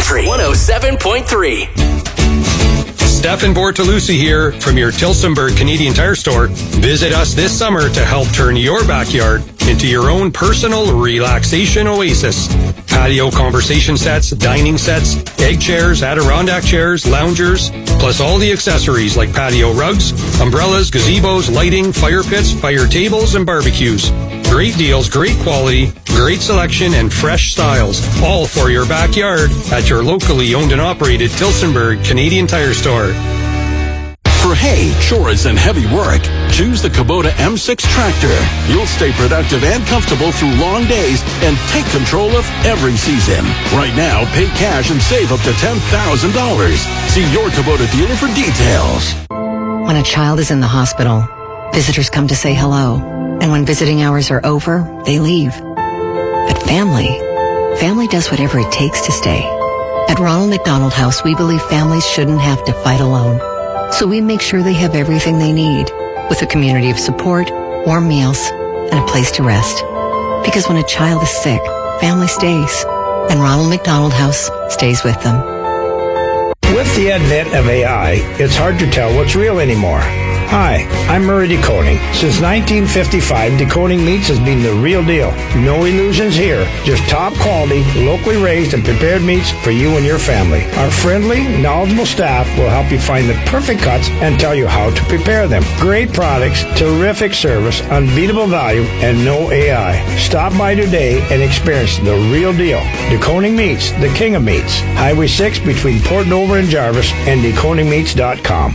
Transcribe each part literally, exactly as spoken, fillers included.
Country one oh seven point three. Stefan Bortolucci here from your Tilsonburg Canadian Tire Store. Visit us this summer to help turn your backyard into your own personal relaxation oasis. Patio conversation sets, dining sets, egg chairs, Adirondack chairs, loungers, plus all the accessories like patio rugs, umbrellas, gazebos, lighting, fire pits, fire tables, and barbecues. Great deals, great quality, great selection, and fresh styles, all for your backyard at your locally owned and operated Tilsonburg Canadian Tire Store. For hay, chores, and heavy work, choose the Kubota M six tractor. You'll stay productive and comfortable through long days and take control of every season. Right now, pay cash and save up to ten thousand dollars. See your Kubota dealer for details. When a child is in the hospital, visitors come to say hello. And when visiting hours are over, they leave. But family, family does whatever it takes to stay. At Ronald McDonald House, we believe families shouldn't have to fight alone. So we make sure they have everything they need, with a community of support, warm meals, and a place to rest. Because when a child is sick, family stays, and Ronald McDonald House stays with them. With the advent of A I, it's hard to tell what's real anymore. Hi, I'm Murray Decoding. Since nineteen fifty-five, decoding meats has been the real deal. No illusions here. Just top quality, locally raised and prepared meats for you and your family. Our friendly, knowledgeable staff will help you find the perfect cuts and tell you how to prepare them. Great products, terrific service, unbeatable value, and no A I. Stop by today and experience the real deal. Decoding Meats, the king of meats. Highway six between Port Dover and Jarvis and decoding meats dot com.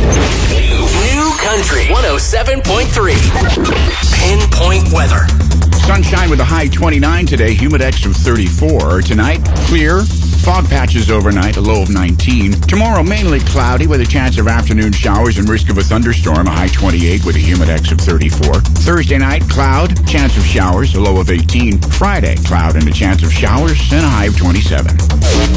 Country one oh seven point three. Pinpoint weather. Sunshine with a high twenty-nine today, humidex of thirty-four. Tonight, clear. Fog patches overnight, a low of nineteen. Tomorrow, mainly cloudy with a chance of afternoon showers and risk of a thunderstorm, a high twenty-eight with a humidex of thirty-four. Thursday night, cloud, chance of showers, a low of eighteen. Friday, cloud and a chance of showers and a high of twenty-seven.